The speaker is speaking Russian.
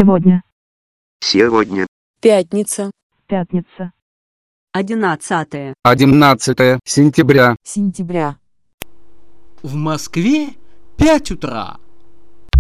Сегодня. Сегодня. Пятница. Пятница. 11 11 сентября. Сентября. В Москве 5 утра.